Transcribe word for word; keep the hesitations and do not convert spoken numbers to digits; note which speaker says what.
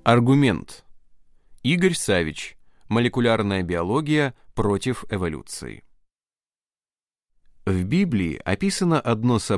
Speaker 1: Аргумент. Игорь Савич. Молекулярная биология против эволюции. В Библии описано одно событие,